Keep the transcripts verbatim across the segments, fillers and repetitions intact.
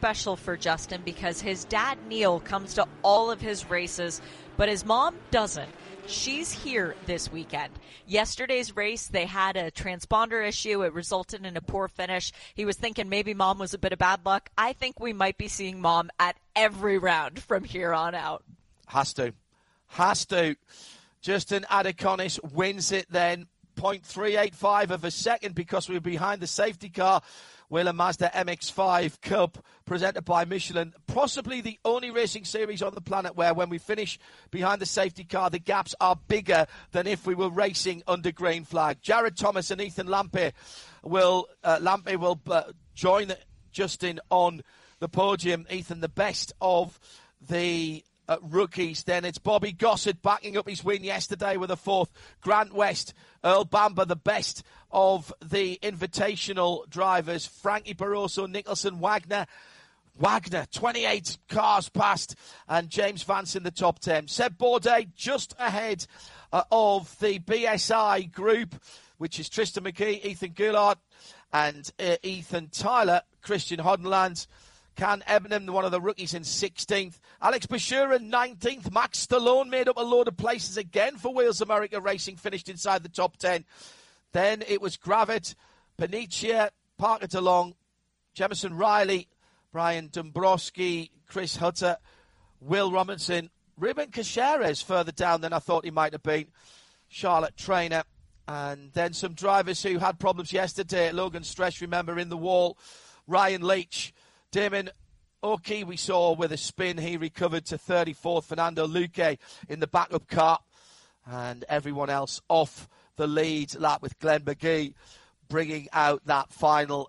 special for Justin because his dad, Neil, comes to all of his races, but his mom doesn't. She's here this weekend. Yesterday's race, they had a transponder issue. It resulted in a poor finish. He was thinking maybe Mom was a bit of bad luck. I think we might be seeing Mom at every round from here on out. Has to. Has to. Justin Adekonis wins it then. zero point three eight five of a second because we were behind the safety car. Whelen Mazda M X five Cup presented by Michelin. Possibly the only racing series on the planet where when we finish behind the safety car, the gaps are bigger than if we were racing under green flag. Jared Thomas and Ethan Lampe will, uh, Lampe will uh, join Justin on the podium. Ethan, the best of the Uh, rookies. Then it's Bobby Gossett backing up his win yesterday with a fourth. Grant West, Earl Bamber, the best of the invitational drivers. Frankie Barroso, Nicholson, Wagner. Wagner, twenty-eight cars past, and James Vance in the top ten. Seb Bourdais just ahead uh, of the B S I group, which is Tristan McGee, Ethan Goulart, and uh, Ethan Tyler, Christian Hoddenland. Can Ebnem, one of the rookies, in sixteenth. Alex Bashir in nineteenth. Max Stallone made up a load of places again for Wheels America Racing, finished inside the top ten. Then it was Gravett, Panicia, Parker DeLong, Jemison Riley, Brian Dombrowski, Chris Hutter, Will Robinson, Ruben Caceres further down than I thought he might have been, Charlotte Trainer, and then some drivers who had problems yesterday. Logan Stresh, remember, in the wall. Ryan Leach. Damon Oki, we saw with a spin. He recovered to thirty-fourth. Fernando Luque in the backup car. And everyone else off the lead lap with Glenn McGee bringing out that final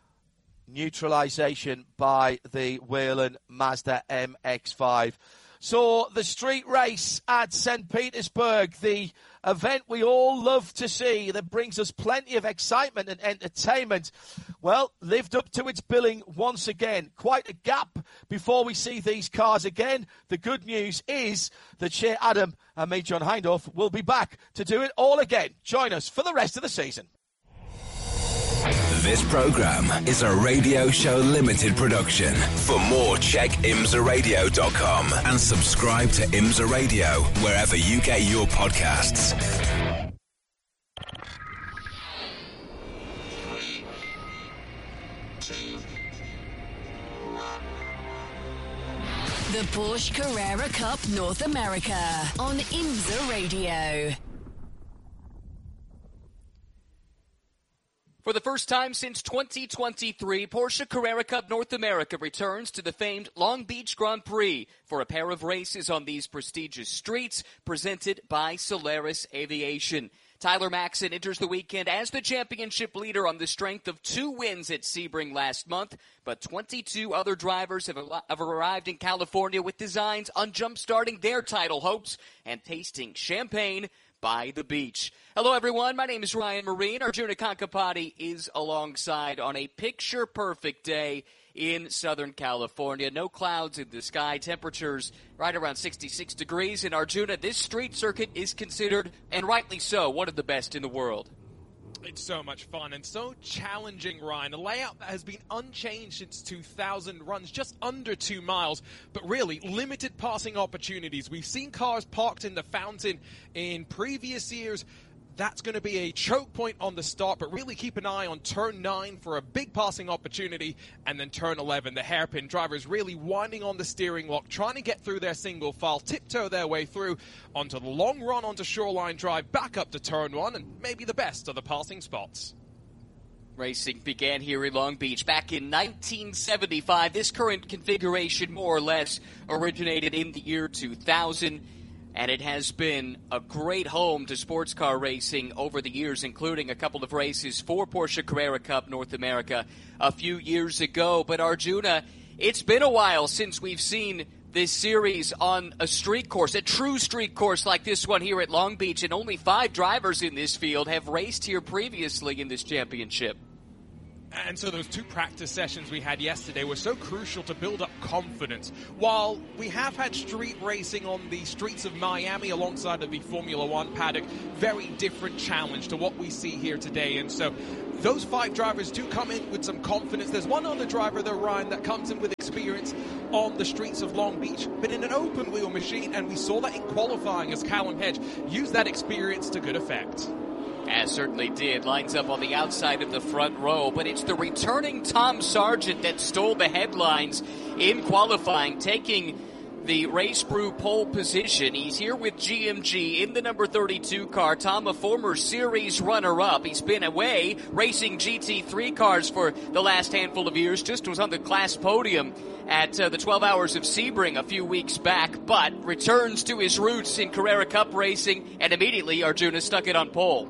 neutralisation by the Whelen Mazda M X five. So the street race at Saint Petersburg, the event we all love to see that brings us plenty of excitement and entertainment, well, lived up to its billing once again. Quite a gap before we see these cars again. The good news is that Shea Adam and me, John Hindhaugh, will be back to do it all again. Join us for the rest of the season. This program is a Radio Show Limited production. For more, check imsa radio dot com and subscribe to IMSA Radio wherever you get your podcasts. The Porsche Carrera Cup North America on IMSA Radio. For the first time since twenty twenty-three, Porsche Carrera Cup North America returns to the famed Long Beach Grand Prix for a pair of races on these prestigious streets presented by Solaris Aviation. Tyler Maxson enters the weekend as the championship leader on the strength of two wins at Sebring last month, but twenty-two other drivers have, have arrived in California with designs on jump-starting their title hopes and tasting champagne by the beach. Hello, everyone. My name is Ryan Marine. Arjuna Kankapati is alongside on a picture-perfect day in Southern California. No clouds in the sky. Temperatures right around sixty-six degrees. In Arjuna, this street circuit is considered, and rightly so, one of the best in the world. It's so much fun and so challenging, Ryan. A layout that has been unchanged since two thousand, runs just under two miles, but really limited passing opportunities. We've seen cars parked in the fountain in previous years. That's going to be a choke point on the start, but really keep an eye on turn nine for a big passing opportunity, and then turn eleven, the hairpin. Drivers really winding on the steering lock, trying to get through their single file, tiptoe their way through onto the long run onto Shoreline Drive, back up to turn one, and maybe the best of the passing spots. Racing began here in Long Beach back in nineteen seventy-five. This current configuration, more or less, originated in the year two thousand. And it has been a great home to sports car racing over the years, including a couple of races for Porsche Carrera Cup North America a few years ago. But Arjuna, it's been a while since we've seen this series on a street course, a true street course like this one here at Long Beach, and only five drivers in this field have raced here previously in this championship. And so those two practice sessions we had yesterday were so crucial to build up confidence. While we have had street racing on the streets of Miami alongside of the Formula One paddock, very different challenge to what we see here today. And so those five drivers do come in with some confidence. There's one other driver, though, Ryan, that comes in with experience on the streets of Long Beach, but in an open wheel machine, and we saw that in qualifying as Callum Hedge used that experience to good effect. As certainly did. Lines up on the outside of the front row, but it's the returning Tom Sargent that stole the headlines in qualifying, taking the Race Brew pole position. He's here with G M G in the number thirty-two car. Tom, a former series runner-up. He's been away racing G T three cars for the last handful of years. Just was on the class podium at uh, the twelve Hours of Sebring a few weeks back, but returns to his roots in Carrera Cup racing, and immediately Arjuna stuck it on pole.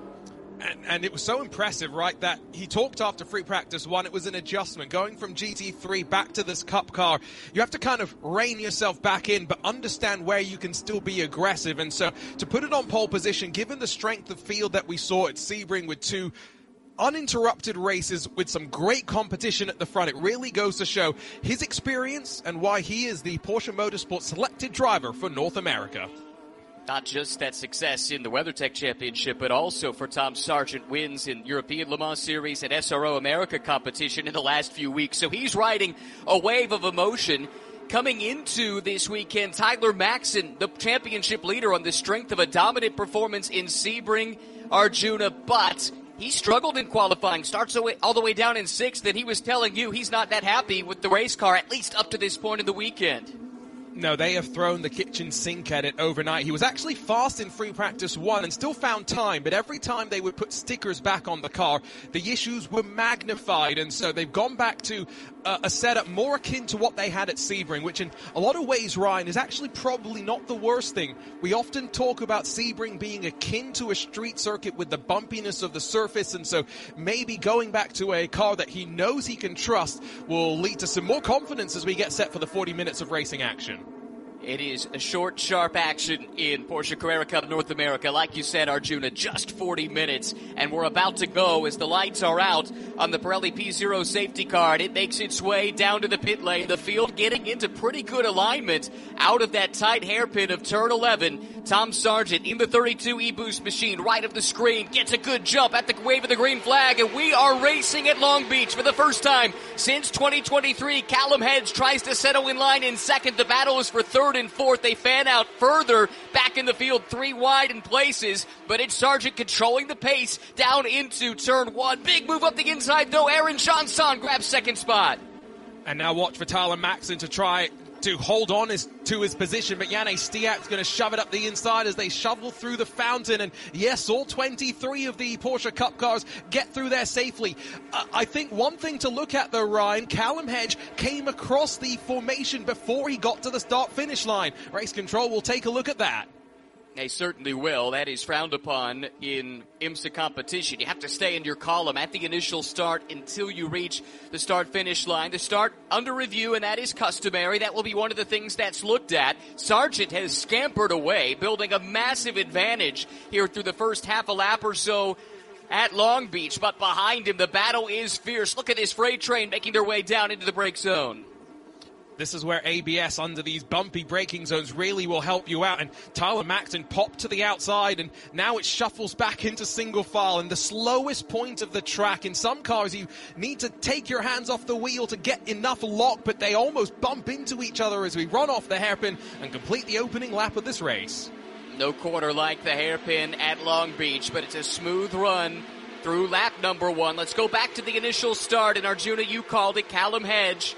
And, and it was so impressive, right, that he talked after free practice one. It was an adjustment. Going from G T three back to this Cup car, you have to kind of rein yourself back in, but understand where you can still be aggressive. And so to put it on pole position, given the strength of field that we saw at Sebring with two uninterrupted races with some great competition at the front, it really goes to show his experience and why he is the Porsche Motorsport selected driver for North America. Not just that success in the WeatherTech Championship, but also for Tom Sargent wins in European Le Mans Series and S R O America competition in the last few weeks. So he's riding a wave of emotion. Coming into this weekend, Tyler Maxson, the championship leader, on the strength of a dominant performance in Sebring, Arjuna, but he struggled in qualifying, starts all the way down in sixth, and he was telling you he's not that happy with the race car, at least up to this point in the weekend. No, they have thrown the kitchen sink at it overnight. He was actually fast in free practice one and still found time, but every time they would put stickers back on the car, the issues were magnified, and so they've gone back to uh, a setup more akin to what they had at Sebring, which in a lot of ways, Ryan, is actually probably not the worst thing. We often talk about Sebring being akin to a street circuit with the bumpiness of the surface, and so maybe going back to a car that he knows he can trust will lead to some more confidence as we get set for the forty minutes of racing action. It is a short, sharp action in Porsche Carrera Cup North America. Like you said, Arjuna, just forty minutes, and we're about to go as the lights are out on the Pirelli P zero safety car. It makes its way down to the pit lane. The field getting into pretty good alignment out of that tight hairpin of turn eleven. Tom Sargent in the thirty-two e-Boost machine, right of the screen, gets a good jump at the wave of the green flag, and we are racing at Long Beach for the first time since twenty twenty-three. Callum Hedge tries to settle in line in second. The battle is for third and fourth. They fan out further back in the field, three wide in places, but it's Sargent controlling the pace down into turn one. Big move up the inside, though. Aaron Johnson grabs second spot. And now watch for Tyler Maxson to try to hold on his, to his position, but Janne Stiak's going to shove it up the inside as they shovel through the fountain. And yes, all twenty-three of the Porsche Cup cars get through there safely. Uh, I think one thing to look at, though, Ryan, Callum Hedge came across the formation before he got to the start-finish line. Race Control will take a look at that. They certainly will. That is frowned upon in IMSA competition. You have to stay in your column at the initial start until you reach the start-finish line. The start under review, and that is customary. That will be one of the things that's looked at. Sargent has scampered away, building a massive advantage here through the first half a lap or so at Long Beach. But behind him, the battle is fierce. Look at this freight train making their way down into the brake zone. This is where A B S under these bumpy braking zones really will help you out. And Tyler Maxson popped to the outside, and now it shuffles back into single file. And the slowest point of the track, in some cars you need to take your hands off the wheel to get enough lock, but they almost bump into each other as we run off the hairpin and complete the opening lap of this race. No corner like the hairpin at Long Beach, but it's a smooth run through lap number one. Let's go back to the initial start, and Arjuna, you called it, Callum Hedge,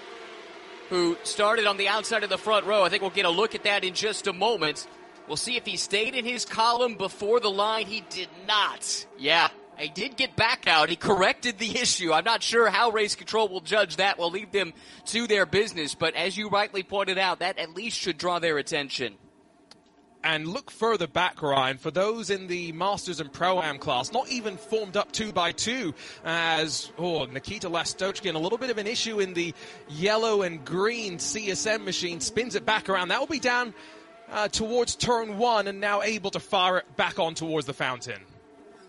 who started on the outside of the front row. I think we'll get a look at that in just a moment. We'll see if he stayed in his column before the line. He did not. Yeah, he did get back out. He corrected the issue. I'm not sure how Race Control will judge that. We'll leave them to their business. But as you rightly pointed out, that at least should draw their attention. And look further back, Ryan, for those in the Masters and Pro-Am class, not even formed up two by two, as oh, Nikita Lastochkin, a little bit of an issue in the yellow and green C S M machine, spins it back around. That will be down uh, towards turn one and now able to fire it back on towards the fountain.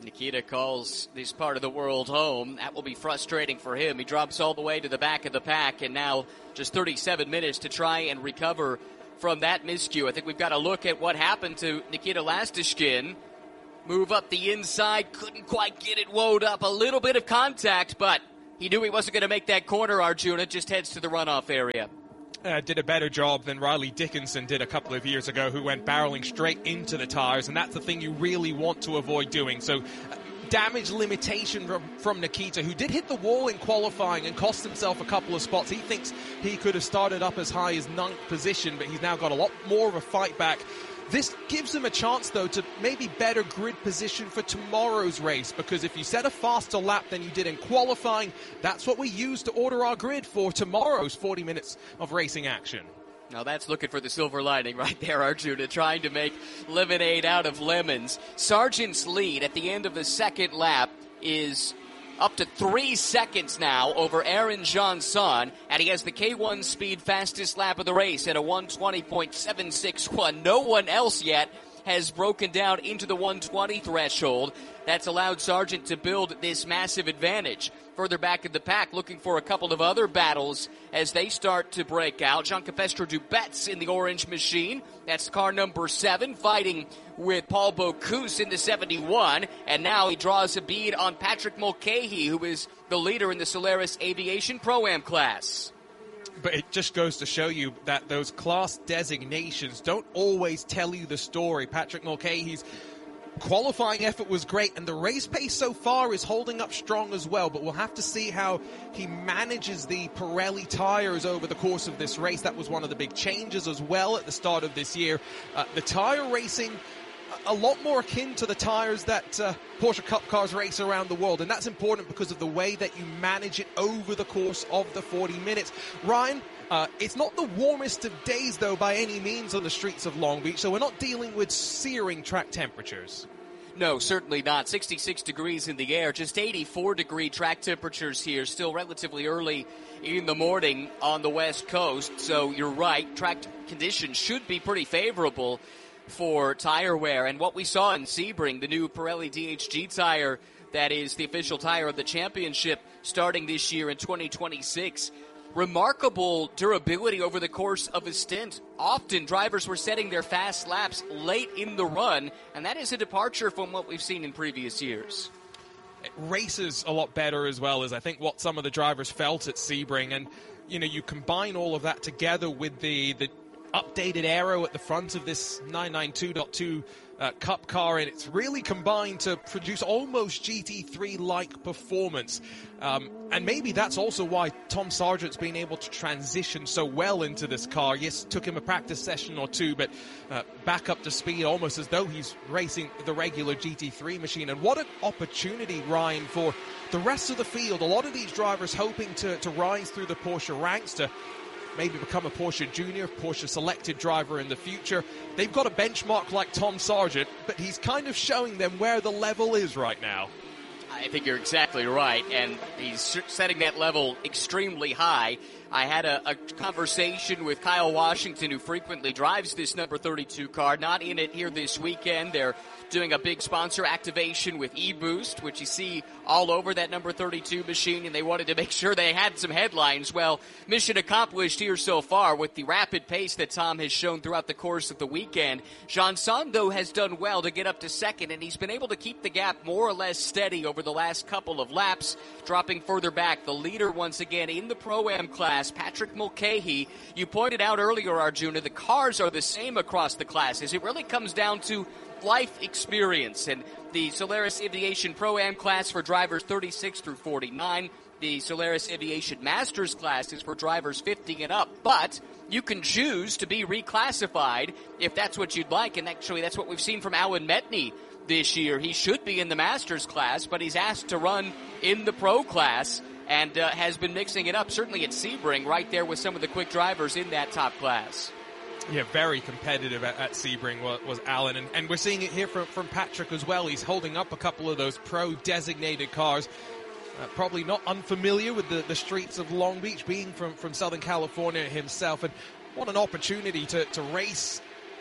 Nikita calls this part of the world home. That will be frustrating for him. He drops all the way to the back of the pack, and now just thirty-seven minutes to try and recover from that miscue. I think we've got to look at what happened to Nikita Lastishkin. Move up the inside, couldn't quite get it woed up. A little bit of contact, but he knew he wasn't going to make that corner, Arjuna. Just heads to the runoff area. Uh, did a better job than Riley Dickinson did a couple of years ago, who went barreling straight into the tires, and that's the thing you really want to avoid doing. So uh, damage limitation from, from Nikita, who did hit the wall in qualifying and cost himself a couple of spots. He thinks he could have started up as high as ninth position, but he's now got a lot more of a fight back. This gives him a chance, though, to maybe better grid position for tomorrow's race, because if you set a faster lap than you did in qualifying, that's what we use to order our grid for tomorrow's forty minutes of racing action. Now that's looking for the silver lining right there, Arjuna, trying to make lemonade out of lemons. Sargent's lead at the end of the second lap is up to three seconds now over Aaron Johnson, and he has the K one speed fastest lap of the race at a one twenty point seven six one. No one else yet has broken down into the one twenty threshold. That's allowed Sargent to build this massive advantage. Further back in the pack, looking for a couple of other battles as they start to break out. Jean Capestre Dubets in the orange machine. That's car number seven, fighting with Paul Bocuse in the seventy-one. And now he draws a bead on Patrick Mulcahy, who is the leader in the Solaris Aviation Pro-Am class. But it just goes to show you that those class designations don't always tell you the story. Patrick Mulcahy's qualifying effort was great, and the race pace so far is holding up strong as well, but we'll have to see how he manages the Pirelli tires over the course of this race. That was one of the big changes as well at the start of this year. Uh, the tire racing, a lot more akin to the tires that uh, Porsche Cup cars race around the world, and that's important because of the way that you manage it over the course of the forty minutes. Ryan, uh, it's not the warmest of days, though, by any means on the streets of Long Beach, so we're not dealing with searing track temperatures. No, certainly not. sixty-six degrees in the air, just eighty-four degree track temperatures here, still relatively early in the morning on the West Coast. So you're right, track conditions should be pretty favorable for tire wear. And what we saw in Sebring, the new Pirelli D H G tire that is the official tire of the championship starting this year in twenty twenty-six, remarkable durability over the course of a stint. Often drivers were setting their fast laps late in the run, and that is a departure from what we've seen in previous years. It races a lot better as well, as I think what some of the drivers felt at Sebring. And, you know, you combine all of that together with the, the updated aero at the front of this nine ninety-two point two uh, Cup car, and it's really combined to produce almost G T three-like performance. Um, and maybe that's also why Tom Sargent's been able to transition so well into this car. Yes, it took him a practice session or two, but uh, back up to speed almost as though he's racing the regular G T three machine. And what an opportunity, Ryan, for the rest of the field. A lot of these drivers hoping to, to rise through the Porsche ranks, to maybe become a Porsche Junior, Porsche selected driver in the future. They've got a benchmark like Tom Sargent, but he's kind of showing them where the level is right now. I think you're exactly right, and he's setting that level extremely high. I had a, a conversation with Kyle Washington, who frequently drives this number thirty-two car, not in it here this weekend. They're doing a big sponsor activation with eBoost, which you see all over that number thirty-two machine, and they wanted to make sure they had some headlines. Well, mission accomplished here so far with the rapid pace that Tom has shown throughout the course of the weekend. Jean-Son, though, has done well to get up to second, and he's been able to keep the gap more or less steady over the last couple of laps, dropping further back. The leader, once again, in the Pro-Am class, Patrick Mulcahy. You pointed out earlier, Arjuna, the cars are the same across the classes. It really comes down to life experience, and the Solaris Aviation Pro-Am class for drivers thirty-six through forty-nine. The Solaris Aviation Masters class is for drivers fifty and up, but you can choose to be reclassified if that's what you'd like, and actually that's what we've seen from Alan Metney this year. He should be in the Masters class, but he's asked to run in the Pro class, and uh, has been mixing it up, certainly at Sebring, right there with some of the quick drivers in that top class. Yeah, very competitive at, at Sebring was, was Alan, and, and we're seeing it here from, from Patrick as well. He's holding up a couple of those pro-designated cars. Uh, probably not unfamiliar with the, the streets of Long Beach, being from, from Southern California himself. And what an opportunity to, to race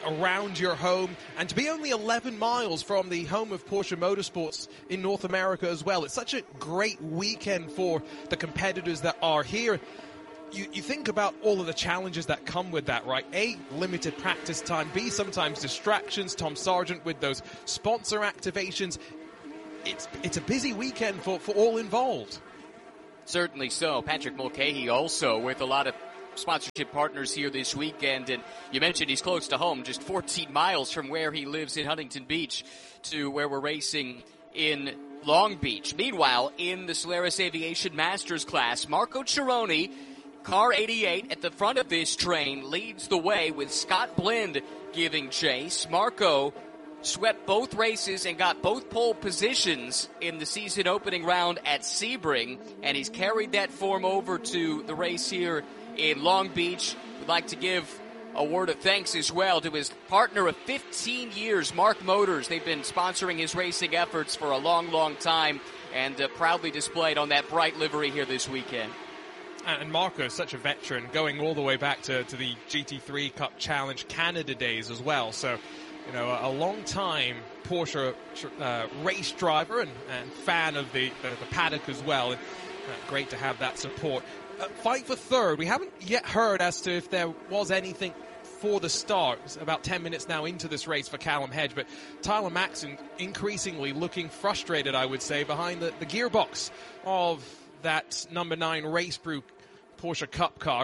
around your home, and to be only eleven miles from the home of Porsche Motorsports in North America as well. It's such a great weekend for the competitors that are here. You, you think about all of the challenges that come with that, right? A, limited practice time. B, sometimes distractions. Tom Sargent with those sponsor activations. It's it's a busy weekend for, for all involved. Certainly so. Patrick Mulcahy also with a lot of sponsorship partners here this weekend. And you mentioned he's close to home, just fourteen miles from where he lives in Huntington Beach to where we're racing in Long Beach. Meanwhile, in the Solaris Aviation Masters class, Marco Cironi, car eighty-eight at the front of this train, leads the way with Scott Blind giving chase. Marco swept both races and got both pole positions in the season opening round at Sebring, and he's carried that form over to the race here in Long Beach. We'd like to give a word of thanks as well to his partner of fifteen years, Mark Motors. They've been sponsoring his racing efforts for a long, long time, and uh, proudly displayed on that bright livery here this weekend. And Marco is such a veteran, going all the way back to, to the G T three Cup Challenge Canada days as well. So, you know, a, a long-time Porsche uh, race driver and, and fan of the, the, the paddock as well. And, uh, great to have that support. Uh, fight for third. We haven't yet heard as to if there was anything for the start. It's about ten minutes now into this race for Callum Hedge, but Tyler Maxson increasingly looking frustrated, I would say, behind the, the gearbox of that number nine Race Brew Porsche Cup car.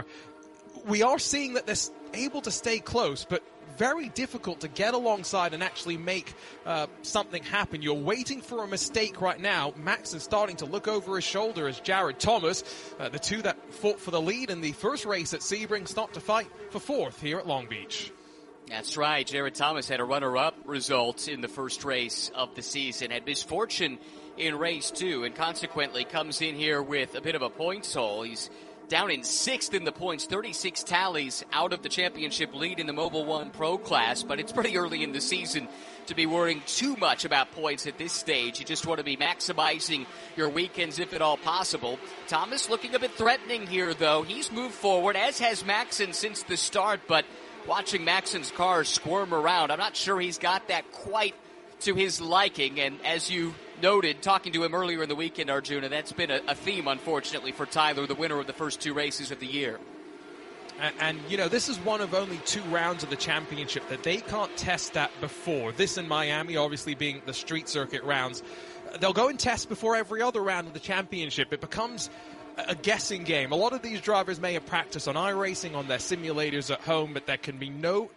We are seeing that they're able to stay close, but very difficult to get alongside and actually make uh, something happen. You're waiting for a mistake right now. Maxson starting to look over his shoulder as Jared Thomas, uh, the two that fought for the lead in the first race at Sebring, start to fight for fourth here at Long Beach. That's right. Jared Thomas had a runner-up result in the first race of the season, had misfortune in race two, and consequently comes in here with a bit of a points hole. He's down in sixth in the points, thirty-six tallies out of the championship lead in the Mobil one Pro class, but it's pretty early in the season to be worrying too much about points at this stage. You just want to be maximizing your weekends if at all possible. Thomas looking a bit threatening here, though. He's moved forward, as has Maxson since the start, but watching Maxson's car squirm around, I'm not sure he's got that quite to his liking, and as you noted, talking to him earlier in the weekend, Arjuna, that's been a, a theme, unfortunately, for Tyler, the winner of the first two races of the year. And, and, you know, this is one of only two rounds of the championship that they can't test that before. This in Miami, obviously, being the street circuit rounds. They'll go and test before every other round of the championship. It becomes a guessing game. A lot of these drivers may have practiced on iRacing, on their simulators at home, but there can be no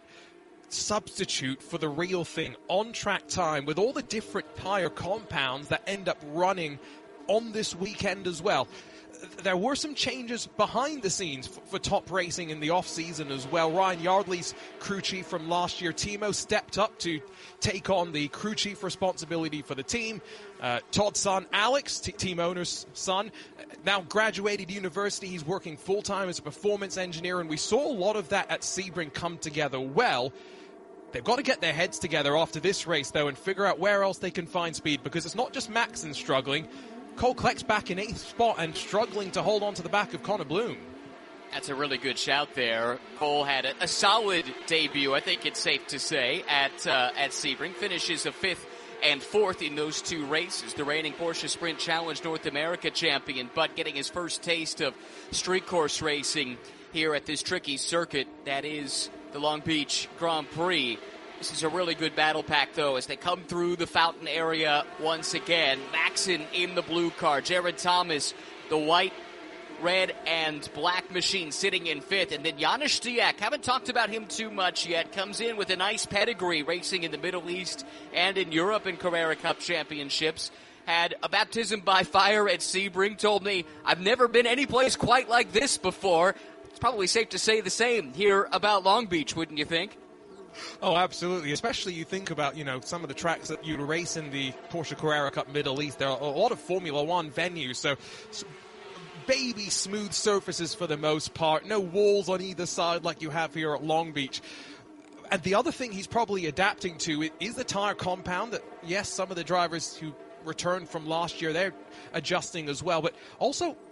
substitute for the real thing, on-track time, with all the different tire compounds that end up running on this weekend as well. There were some changes behind the scenes for, for Top Racing in the off-season as well. Ryan Yardley's crew chief from last year, Timo, stepped up to take on the crew chief responsibility for the team. Uh, Todd's son, Alex, t- team owner's son, now graduated university. He's working full-time as a performance engineer, and we saw a lot of that at Sebring come together well. They've got to get their heads together after this race, though, and figure out where else they can find speed, because it's not just Maxson struggling. Cole Kleck's back in eighth spot and struggling to hold on to the back of Connor Bloom. That's a really good shout there. Cole had a, a solid debut, I think it's safe to say, at uh, at Sebring. Finishes a fifth and fourth in those two races. The reigning Porsche Sprint Challenge North America champion, but getting his first taste of street course racing here at this tricky circuit that is the Long Beach Grand Prix. This is a really good battle pack, though, as they come through the fountain area once again. Maxson in the blue car. Jared Thomas, the white, red, and black machine sitting in fifth. And then Janusz Stiak, haven't talked about him too much yet, comes in with a nice pedigree racing in the Middle East and in Europe in Carrera Cup championships. Had a baptism by fire at Sebring, told me, I've never been anyplace quite like this before. It's probably safe to say the same here about Long Beach, wouldn't you think? Oh, absolutely. Especially you think about, you know, some of the tracks that you race in the Porsche Carrera Cup Middle East. There are a lot of Formula One venues, so baby smooth surfaces for the most part. No walls on either side like you have here at Long Beach. And the other thing he's probably adapting to is the tire compound that, yes, some of the drivers who returned from last year, they're adjusting as well. But also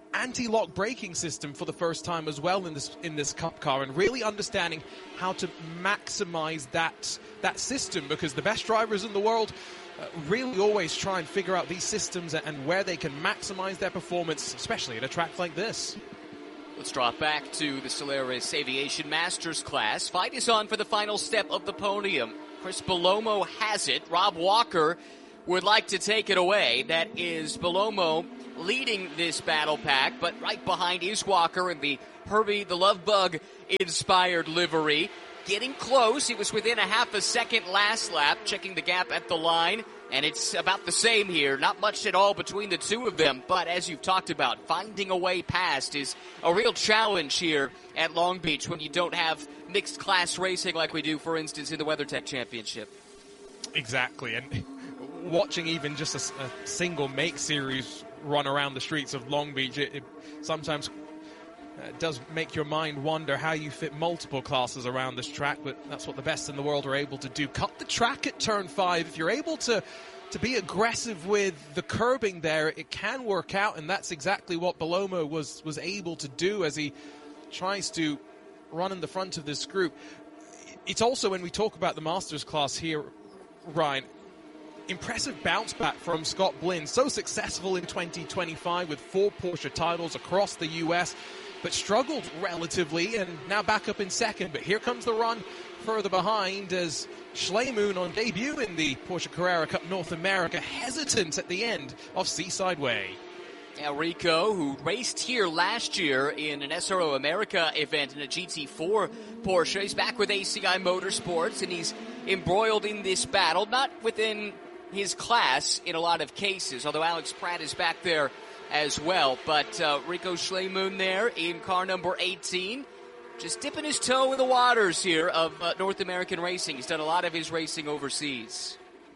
anti-lock braking system for the first time as well in this in this Cup car, and really understanding how to maximize that that system, because the best drivers in the world uh, really always try and figure out these systems and where they can maximize their performance, especially at a track like this. Let's drop back to the Solaris Aviation Masters class. Fight is on for the final step of the podium. Chris Belomo has it. Rob Walker would like to take it away. That is Belomo leading this battle pack, but right behind is Walker in the Herbie the Love Bug inspired livery. Getting close. He was within a half a second last lap, checking the gap at the line. And it's about the same here. Not much at all between the two of them. But as you've talked about, finding a way past is a real challenge here at Long Beach when you don't have mixed class racing like we do, for instance, in the WeatherTech Championship. Exactly. And watching even just a, a single make series run around the streets of Long Beach, it, it sometimes uh, does make your mind wonder how you fit multiple classes around this track, but that's what the best in the world are able to do. Cut the track at turn five. If you're able to, to be aggressive with the curbing there, it can work out, and that's exactly what Belomo was, was able to do as he tries to run in the front of this group. It's also, when we talk about the Masters class here, Ryan, impressive bounce back from Scott Blinn. So successful in twenty twenty-five with four Porsche titles across the U S, but struggled relatively and now back up in second. But here comes the run further behind as Schleemann on debut in the Porsche Carrera Cup North America, hesitant at the end of Seaside Way. Now Rico, who raced here last year in an S R O America event in a G T four Porsche, he's back with A C I Motorsports, and he's embroiled in this battle, not within his class in a lot of cases, although Alex Pratt is back there as well. But uh, Rico Schleemann there in car number eighteen, just dipping his toe in the waters here of uh, North American racing. He's done a lot of his racing overseas.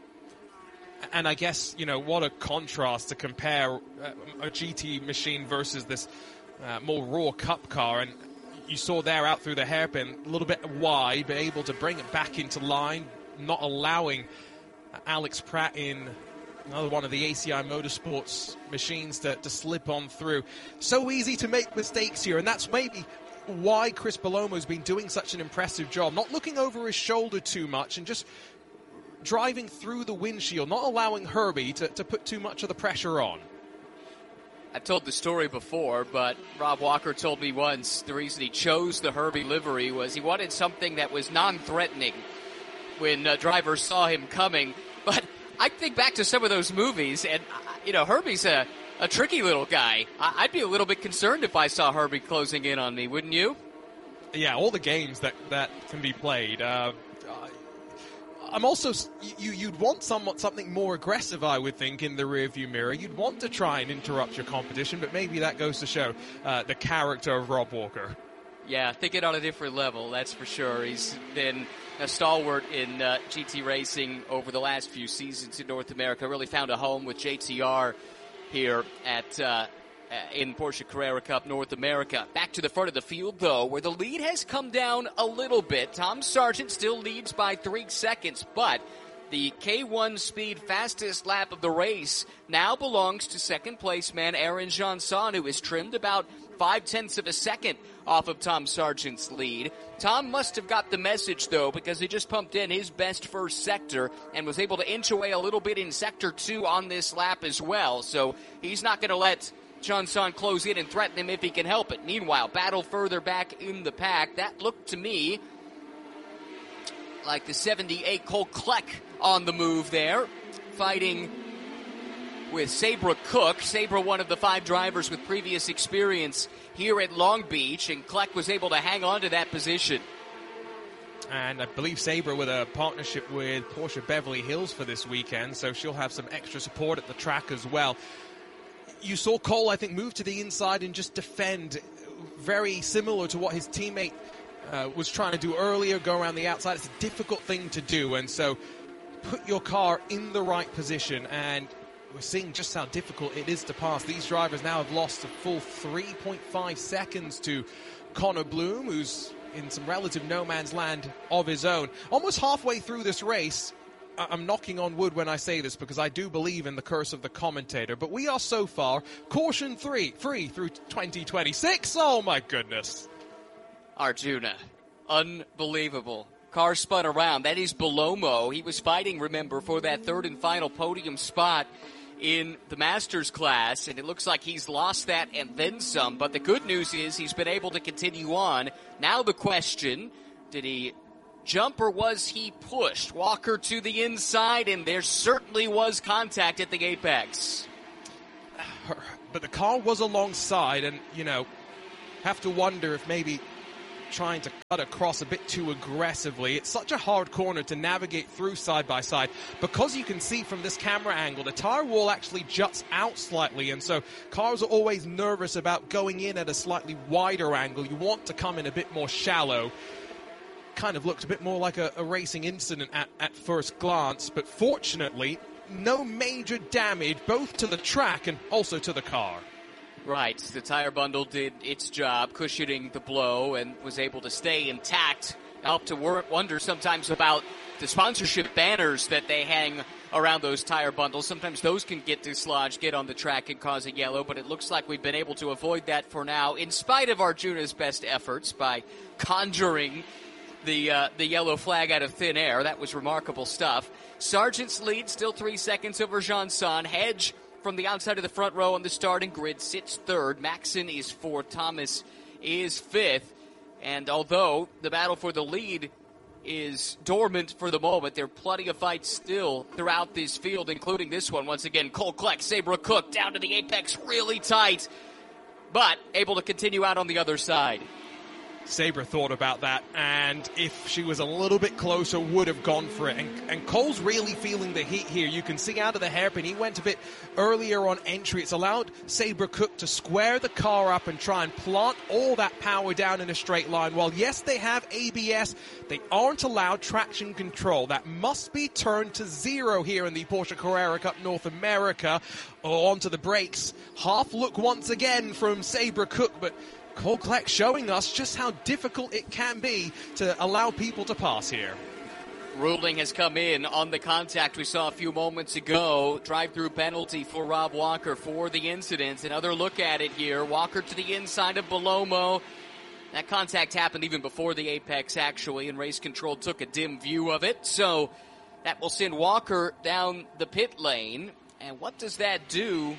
And I guess, you know, what a contrast to compare uh, a G T machine versus this uh, more raw Cup car. And you saw there out through the hairpin, a little bit wide, but able to bring it back into line, not allowing Alex Pratt in another one of the A C I Motorsports machines to, to slip on through. So easy to make mistakes here, and that's maybe why Chris Belomo's been doing such an impressive job, not looking over his shoulder too much and just driving through the windshield, not allowing Herbie to, to put too much of the pressure on. I've told the story before, but Rob Walker told me once the reason he chose the Herbie livery was he wanted something that was non-threatening when uh, drivers saw him coming. But I think back to some of those movies, and, uh, you know, Herbie's a, a tricky little guy. I- I'd be a little bit concerned if I saw Herbie closing in on me, wouldn't you? Yeah, all the games that, that can be played. Uh, I'm also, you, you'd want somewhat something more aggressive, I would think, in the rearview mirror. You'd want to try and interrupt your competition, but maybe that goes to show uh, the character of Rob Walker. Yeah, thinking on a different level, that's for sure. He's been a stalwart in uh, G T racing over the last few seasons in North America. Really found a home with J T R here at uh, in Porsche Carrera Cup North America. Back to the front of the field, though, where the lead has come down a little bit. Tom Sargent still leads by three seconds, but the K one Speed fastest lap of the race now belongs to second place man Aaron Janson, who is trimmed about five-tenths of a second off of Tom Sargent's lead. Tom must have got the message, though, because he just pumped in his best first sector and was able to inch away a little bit in sector two on this lap as well. So he's not going to let Janson close in and threaten him if he can help it. Meanwhile, battle further back in the pack. That looked to me like the seventy-eight Cole Kleck on the move there, fighting with Sabra Cook. Sabra, one of the five drivers with previous experience here at Long Beach, and Kleck was able to hang on to that position. And I believe Sabra with a partnership with Porsche Beverly Hills for this weekend, so she'll have some extra support at the track as well. You saw Cole, I think, move to the inside and just defend, very similar to what his teammate uh, was trying to do earlier, go around the outside. It's a difficult thing to do, and so put your car in the right position, and we're seeing just how difficult it is to pass. These drivers now have lost a full three point five seconds to Connor Bloom, who's in some relative no man's land of his own. Almost halfway through this race, I'm knocking on wood when I say this because I do believe in the curse of the commentator, but we are so far caution three, free through twenty twenty-six. Oh my goodness. Arjuna, unbelievable. Car spun around. That is Belomo. He was fighting, remember, for that third and final podium spot in the Masters class, and it looks like he's lost that and then some. But the good news is he's been able to continue on. Now the question, did he jump or was he pushed? Walker to the inside, and there certainly was contact at the apex. But the car was alongside, and, you know, have to wonder if maybe trying to cut across a bit too aggressively. It's such a hard corner to navigate through side by side. Because you can see from this camera angle, the tire wall actually juts out slightly, and so cars are always nervous about going in at a slightly wider angle. You want to come in a bit more shallow. Kind of looked a bit more like a, a racing incident at, at first glance, but fortunately, no major damage both to the track and also to the car. Right, the tire bundle did its job, cushioning the blow, and was able to stay intact. Help to wonder sometimes about the sponsorship banners that they hang around those tire bundles. Sometimes those can get dislodged, get on the track, and cause a yellow, but it looks like we've been able to avoid that for now, in spite of Arjuna's best efforts by conjuring the uh, the yellow flag out of thin air. That was remarkable stuff. Sargent's lead, still three seconds over Jean-Son. Hedge from the outside of the front row on the starting grid sits third. Maxon is fourth. Thomas is fifth. And although the battle for the lead is dormant for the moment, there are plenty of fights still throughout this field, including this one. Once again, Cole Kleck, Saybrook Cook down to the apex, really tight, but able to continue out on the other side. Sabre thought about that, and if she was a little bit closer, would have gone for it. And, and Cole's really feeling the heat here. You can see out of the hairpin, he went a bit earlier on entry. It's allowed Sabre Cook to square the car up and try and plant all that power down in a straight line. While, yes, they have A B S, they aren't allowed traction control. That must be turned to zero here in the Porsche Carrera Cup North America. Oh, onto the brakes. Half look once again from Sabre Cook, but Cole Kleck showing us just how difficult it can be to allow people to pass here. Ruling has come in on the contact we saw a few moments ago. Drive-through penalty for Rob Walker for the incident. Another look at it here. Walker to the inside of Belomo. That contact happened even before the apex, actually, and race control took a dim view of it. So that will send Walker down the pit lane. And what does that do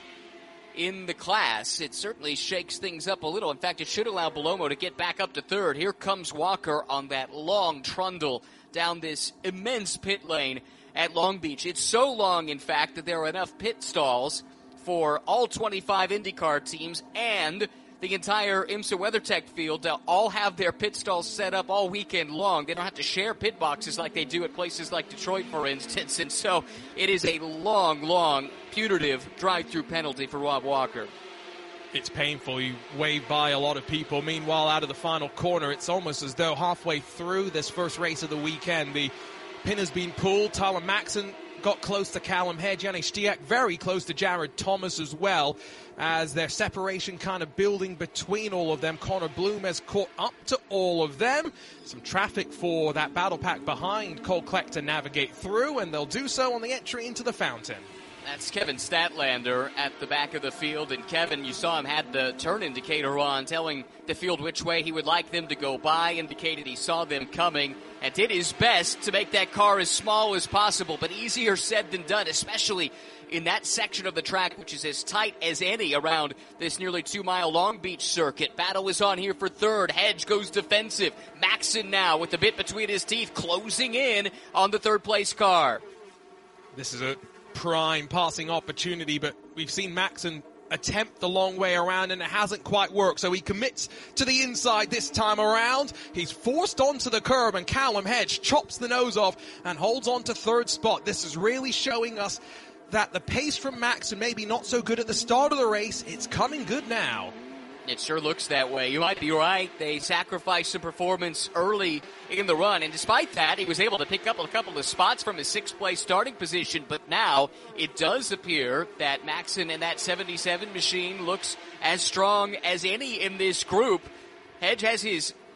in the class? It certainly shakes things up a little. In fact, it should allow Belomo to get back up to third. Here comes Walker on that long trundle down this immense pit lane at Long Beach. It's so long, in fact, that there are enough pit stalls for all twenty-five IndyCar teams and the entire IMSA WeatherTech field to all have their pit stalls set up all weekend long. They don't have to share pit boxes like they do at places like Detroit, for instance. And so it is a long, long, punitive drive-through penalty for Rob Walker. It's painful. You wave by a lot of people. Meanwhile, out of the final corner, it's almost as though halfway through this first race of the weekend, the pin has been pulled. Tyler Maxon got close to Callum Hedge. Janne Stiak very close to Jared Thomas as well, as their separation kind of building between all of them. Connor Bloom has caught up to all of them. Some traffic for that battle pack behind Cole Kleck to navigate through, and they'll do so on the entry into the fountain. That's Kevin Statlander at the back of the field. And Kevin, you saw him had the turn indicator on, telling the field which way he would like them to go by, indicated he saw them coming, and did his best to make that car as small as possible. But easier said than done, especially in that section of the track, which is as tight as any around this nearly two-mile Long Beach circuit. Battle is on here for third. Hedge goes defensive. Maxon now with the bit between his teeth, closing in on the third-place car. This is a prime passing opportunity, but we've seen Maxon attempt the long way around and it hasn't quite worked, so he commits to the inside this time around. He's forced onto the curb, and Callum Hedge chops the nose off and holds on to third spot. This is really showing us that the pace from Maxon maybe not so good at the start of the race. It's coming good now. It sure looks that way. You might be right. They sacrificed some performance early in the run, and despite that, he was able to pick up a couple of spots from his sixth-place starting position. But now it does appear that Maxon and that seventy-seven machine looks as strong as any in this group. Hedge has his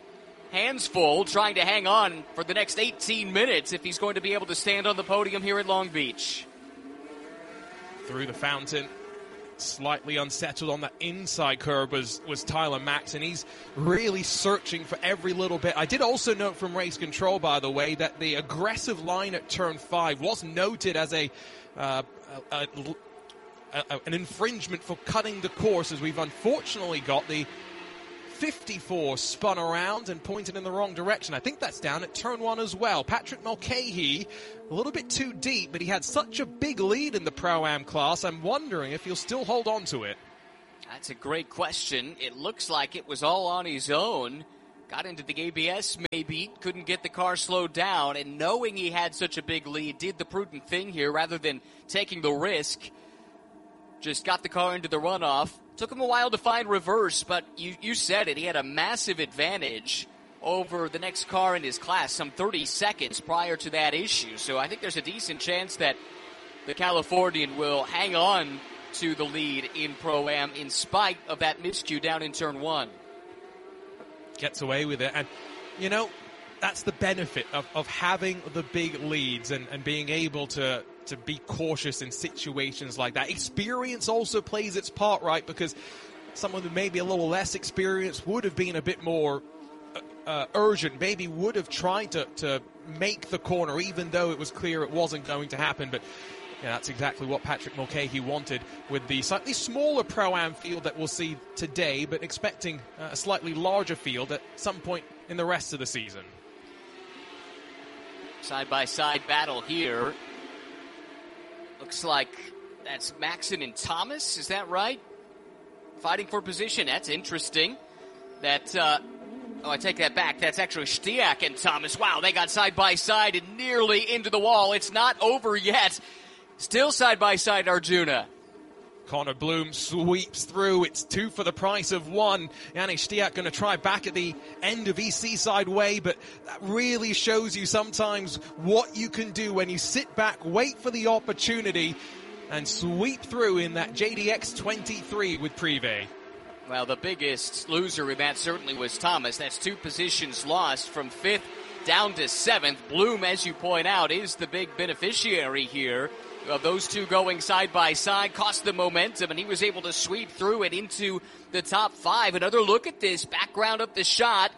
hands full trying to hang on for the next eighteen minutes if he's going to be able to stand on the podium here at Long Beach. Through the fountain, slightly unsettled on the inside curve was, was Tyler Max, and he's really searching for every little bit. I did also note from race control, by the way, that the aggressive line at turn five was noted as a, uh, a, a, a an infringement for cutting the course, as we've unfortunately got the fifty-four spun around and pointed in the wrong direction. I think that's down at turn one as well. Patrick Mulcahy, a little bit too deep, but he had such a big lead in the Pro-Am class. I'm wondering if he'll still hold on to it. That's a great question. It looks like it was all on his own. Got into the A B S maybe, couldn't get the car slowed down, and knowing he had such a big lead, did the prudent thing here rather than taking the risk. Just got the car into the runoff. Took him a while to find reverse, but you, you said it. He had a massive advantage over the next car in his class, some thirty seconds prior to that issue. So I think there's a decent chance that the Californian will hang on to the lead in Pro-Am in spite of that miscue down in turn one. Gets away with it. And, you know, that's the benefit of, of having the big leads and, and being able to... to be cautious in situations like that. Experience also plays its part, right? Because someone who may be a little less experienced would have been a bit more uh, uh, urgent, maybe would have tried to, to make the corner, even though it was clear it wasn't going to happen. But yeah, that's exactly what Patrick Mulcahy wanted with the slightly smaller Pro-Am field that we'll see today, but expecting uh, a slightly larger field at some point in the rest of the season. Side-by-side battle here. Looks like that's Maxon and Thomas, is that right? Fighting for position, that's interesting. That, uh, oh, I take that back. That's actually Stiak and Thomas. Wow, they got side-by-side and nearly into the wall. It's not over yet. Still side-by-side, Arjuna. Connor Bloom sweeps through. It's two for the price of one. Yannick Stiak going to try back at the end of East Seaside Way, but that really shows you sometimes what you can do when you sit back, wait for the opportunity, and sweep through in that J D X twenty-three with Privé. Well, the biggest loser in that certainly was Thomas. That's two positions lost from fifth down to seventh. Bloom, as you point out, is the big beneficiary here. Of those two going side by side, cost the momentum, and he was able to sweep through it into the top five. Another look at this, background of the shot.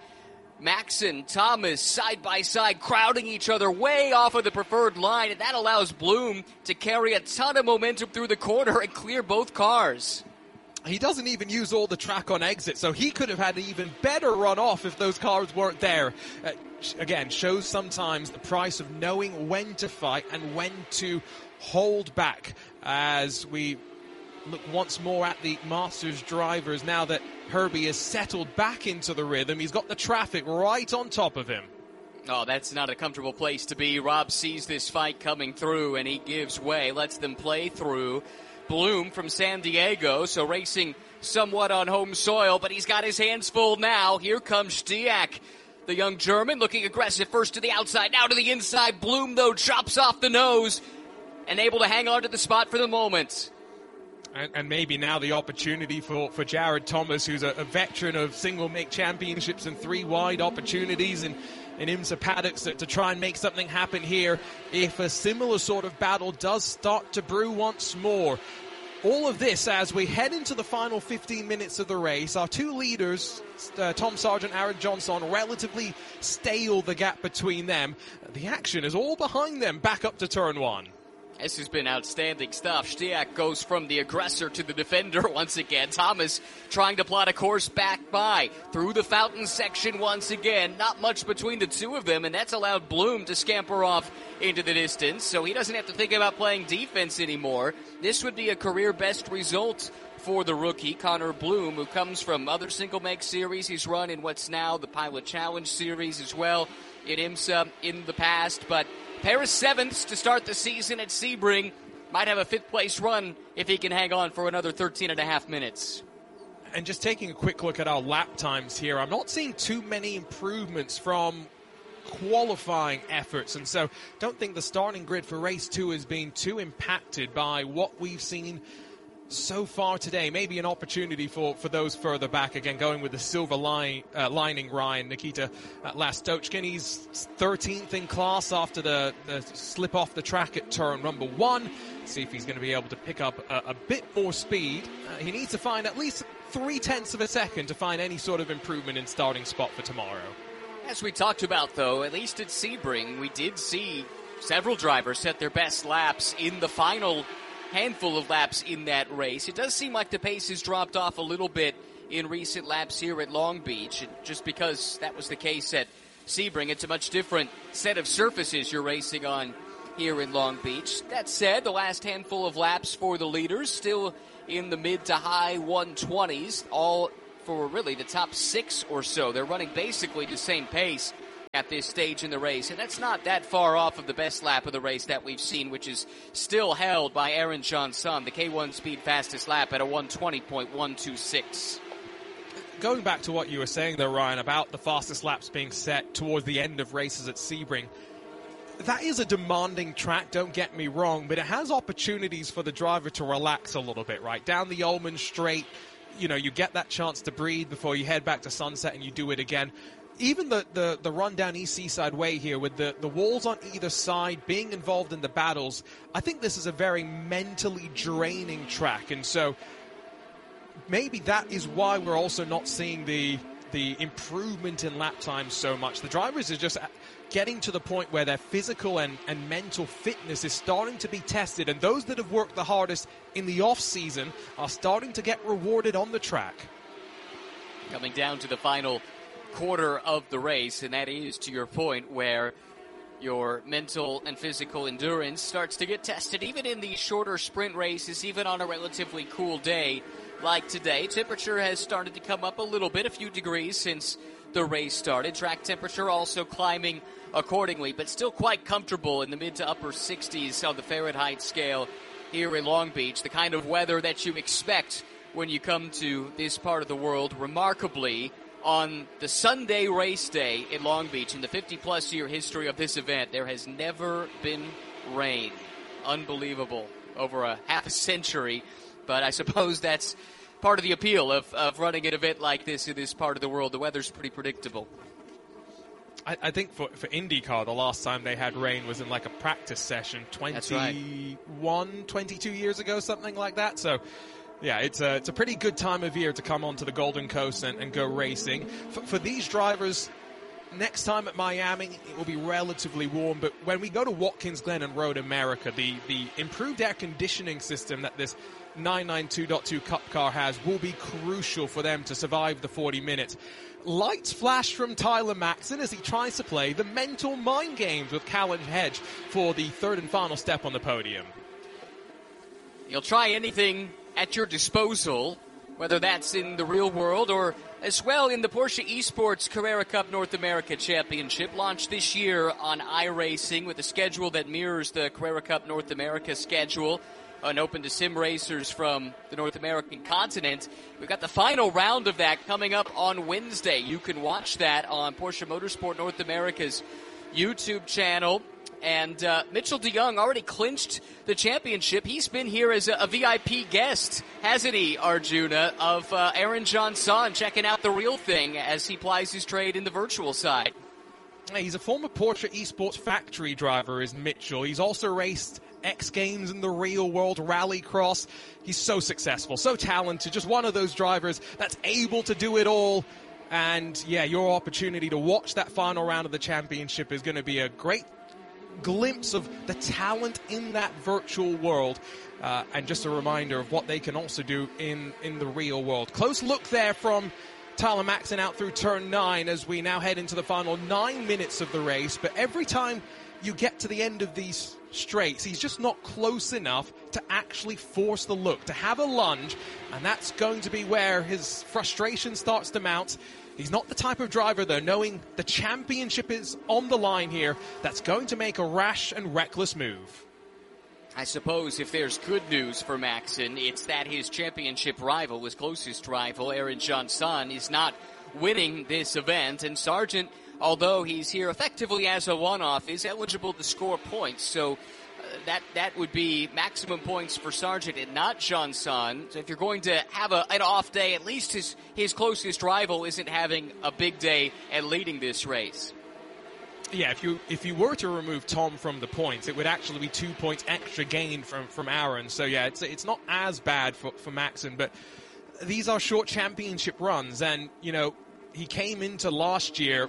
Maxon, Thomas, side by side, crowding each other way off of the preferred line, and that allows Bloom to carry a ton of momentum through the corner and clear both cars. He doesn't even use all the track on exit, so he could have had an even better run off if those cars weren't there. Uh, again, shows sometimes the price of knowing when to fight and when to hold back, as we look once more at the Masters drivers now that Herbie has settled back into the rhythm. He's got the traffic right on top of him. Oh, that's not a comfortable place to be. Rob sees this fight coming through, and he gives way, lets them play through. Bloom from San Diego, so racing somewhat on home soil, but he's got his hands full now. Here comes Stiak, the young German, looking aggressive, first to the outside, now to the inside. Bloom, though, chops off the nose and able to hang on to the spot for the moment. And, and maybe now the opportunity for, for Jared Thomas, who's a, a veteran of single-make championships and three wide opportunities in, in IMSA paddocks, to, to try and make something happen here if a similar sort of battle does start to brew once more. All of this as we head into the final fifteen minutes of the race. Our two leaders, uh, Tom Sargent, Aaron Johnson, relatively stale the gap between them. The action is all behind them back up to turn one. This has been outstanding stuff. Stiak goes from the aggressor to the defender once again. Thomas trying to plot a course back by. Through the fountain section once again. Not much between the two of them, and that's allowed Bloom to scamper off into the distance, so he doesn't have to think about playing defense anymore. This would be a career best result for the rookie, Connor Bloom, who comes from other single-make series. He's run in what's now the Pilot Challenge series as well in IMSA in the past, but pair of sevenths to start the season at Sebring. Might have a fifth-place run if he can hang on for another thirteen and a half minutes. And just taking a quick look at our lap times here, I'm not seeing too many improvements from qualifying efforts, and so don't think the starting grid for race two has been too impacted by what we've seen so far today. Maybe an opportunity for, for those further back. Again, going with the silver line, uh, lining, Ryan, Nikita uh, Lastochkin. He's thirteenth in class after the, the slip off the track at turn number one. See if he's going to be able to pick up a, a bit more speed. Uh, he needs to find at least three-tenths of a second to find any sort of improvement in starting spot for tomorrow. As we talked about, though, at least at Sebring, we did see several drivers set their best laps in the final handful of laps in that race. It does seem like the pace has dropped off a little bit in recent laps here at Long Beach. And just because that was the case at Sebring, it's a much different set of surfaces you're racing on here in Long Beach. That said, the last handful of laps for the leaders still in the mid to high one twenties, all for really the top six or so. They're running basically the same pace at this stage in the race, and that's not that far off of the best lap of the race that we've seen, which is still held by Aaron Johnson, the K one Speed fastest lap at a one twenty point one two six. Going back to what you were saying there, Ryan, about the fastest laps being set towards the end of races at Sebring, that is a demanding track, don't get me wrong, but it has opportunities for the driver to relax a little bit, right? Down the Ullman Straight, you know, you get that chance to breathe before you head back to Sunset and you do it again. Even the, the, the run down East Seaside Way here with the, the walls on either side being involved in the battles, I think this is a very mentally draining track. And so maybe that is why we're also not seeing the the improvement in lap times so much. The drivers are just getting to the point where their physical and, and mental fitness is starting to be tested, and those that have worked the hardest in the off-season are starting to get rewarded on the track. Coming down to the final quarter of the race, and that is, to your point, where your mental and physical endurance starts to get tested, even in these shorter sprint races, even on a relatively cool day like today. Temperature has started to come up a little bit, a few degrees since the race started. Track temperature also climbing accordingly, but still quite comfortable in the mid to upper sixties on the Fahrenheit scale here in Long Beach, the kind of weather that you expect when you come to this part of the world. Remarkably, on the Sunday race day in Long Beach, in the fifty-plus year history of this event, there has never been rain. Unbelievable. Over a half a century. But I suppose that's part of the appeal of, of running an event like this in this part of the world. The weather's pretty predictable. I, I think for, for IndyCar, the last time they had rain was in like a practice session twenty-one, right. twenty-two years ago, something like that. So, yeah, it's a, it's a pretty good time of year to come onto the Golden Coast and, and go racing. For, for these drivers, next time at Miami, it will be relatively warm. But when we go to Watkins Glen and Road America, the, the improved air conditioning system that this nine ninety-two point two Cup car has will be crucial for them to survive the forty minutes. Lights flash from Tyler Maxson as he tries to play the mental mind games with Callan Hedge for the third and final step on the podium. You'll try anything at your disposal, whether that's in the real world or as well in the Porsche Esports Carrera Cup North America Championship, launched this year on iRacing with a schedule that mirrors the Carrera Cup North America schedule, and open to sim racers from the North American continent. We've got the final round of that coming up on Wednesday. You can watch that on Porsche Motorsport North America's YouTube channel. And uh, Mitchell DeYoung already clinched the championship. He's been here as a, a V I P guest, hasn't he, Arjuna, of uh, Aaron Johnson, checking out the real thing as he plies his trade in the virtual side. He's a former Porsche Esports factory driver, is Mitchell. He's also raced X Games in the real world, Rallycross. He's so successful, so talented, just one of those drivers that's able to do it all. And, yeah, your opportunity to watch that final round of the championship is going to be a great glimpse of the talent in that virtual world, uh, and just a reminder of what they can also do in, in the real world. Close look there from Tyler Maxson out through turn nine as we now head into the final nine minutes of the race. But every time you get to the end of these straights, he's just not close enough to actually force the look, to have a lunge, and that's going to be where his frustration starts to mount. He's not the type of driver, though, knowing the championship is on the line here, that's going to make a rash and reckless move. I suppose if there's good news for Maxson, it's that his championship rival, his closest rival, Aaron Johnson, is not winning this event. And Sargent, although he's here effectively as a one-off, is eligible to score points. So uh, that that would be maximum points for Sargent and not Johnson. So if you're going to have a, an off day, at least his, his closest rival isn't having a big day and leading this race. Yeah, if you if you were to remove Tom from the points, it would actually be two points extra gained from, from Aaron. So, yeah, it's it's not as bad for, for Maxon, but these are short championship runs. And, you know, he came into last year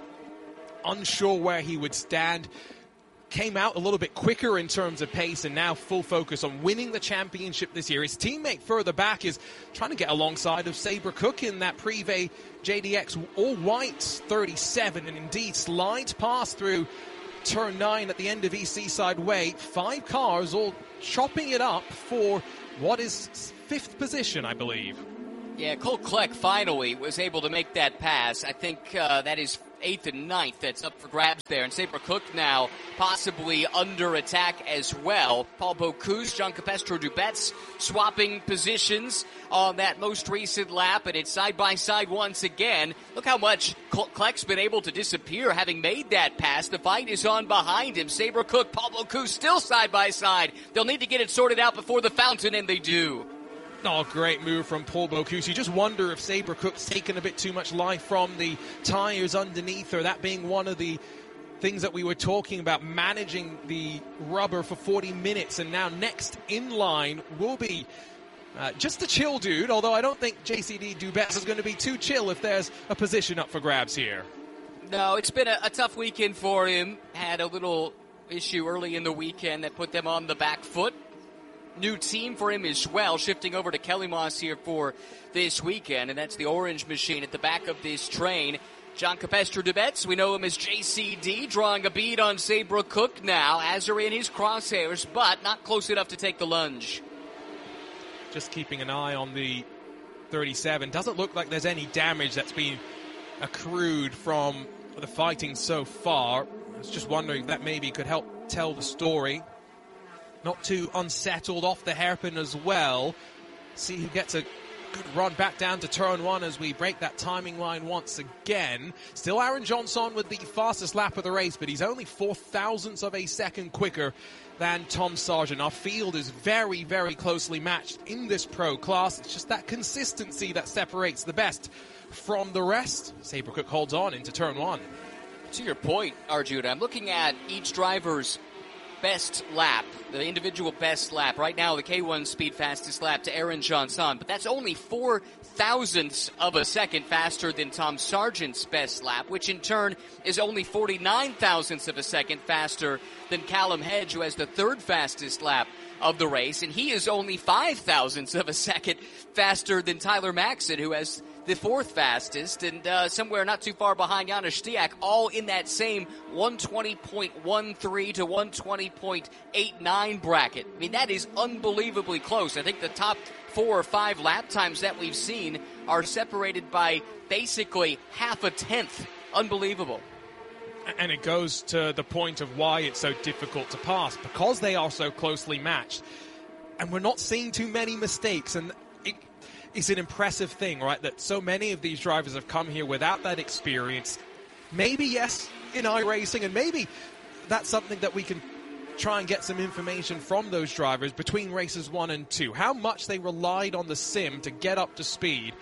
unsure where he would stand, came out a little bit quicker in terms of pace, and now full focus on winning the championship this year. His teammate further back is trying to get alongside of Sabre Cook in that Privé J D X all-white thirty-seven, and indeed slides past through turn nine at the end of East Seaside Way. Five cars all chopping it up for what is fifth position, I believe. Yeah, Cole Kleck finally was able to make that pass. I think uh, that is eighth and ninth that's up for grabs there. And Sabre Cook now possibly under attack as well. Paul Bocuse, John Capestro Dubets swapping positions on that most recent lap, and it's side by side once again. Look how much Kleck's been able to disappear having made that pass. The fight is on behind him. Sabre Cook, Paul Bocuse still side by side. They'll need to get it sorted out before the fountain, and they do. Oh, great move from Paul Bocuse. You just wonder if Sabre Cook's taken a bit too much life from the tires underneath her, that being one of the things that we were talking about, managing the rubber for forty minutes. And now next in line will be uh, just a chill dude, although I don't think J C D Dubets is going to be too chill if there's a position up for grabs here. No, it's been a, a tough weekend for him. Had a little issue early in the weekend that put them on the back foot. New team for him as well, shifting over to Kelly Moss here for this weekend, and that's the orange machine at the back of this train. John Capestro Dubets, we know him as J C D, drawing a bead on Sabre Cook now, as are in his crosshairs, but not close enough to take the lunge. Just keeping an eye on the thirty-seven. Doesn't look like there's any damage that's been accrued from the fighting so far. I was just wondering if that maybe could help tell the story. Not too unsettled off the hairpin as well. See who gets a good run back down to turn one as we break that timing line once again. Still Aaron Johnson with the fastest lap of the race, but he's only four thousandths of a second quicker than Tom Sargent. Our field is very, very closely matched in this pro class. It's just that consistency that separates the best from the rest. Sabre Cook holds on into turn one. To your point, Arjuna, I'm looking at each driver's best lap, the individual best lap. Right now, the K one speed fastest lap to Aaron Johnson, but that's only four thousandths of a second faster than Tom Sargent's best lap, which in turn is only forty-nine thousandths of a second faster than Callum Hedge, who has the third fastest lap of the race, and he is only five thousandths of a second faster than Tyler Maxon, who has the fourth fastest, and uh, somewhere not too far behind Janusz Stiak, all in that same one twenty point one three to one twenty point eight nine bracket. I mean, that is unbelievably close. I think the top four or five lap times that we've seen are separated by basically half a tenth. Unbelievable. And it goes to the point of why it's so difficult to pass, because they are so closely matched. And we're not seeing too many mistakes, and it, it's an impressive thing, right, that so many of these drivers have come here without that experience. Maybe, yes, in iRacing, and maybe that's something that we can try and get some information from those drivers between races one and two. How much they relied on the sim to get up to speed,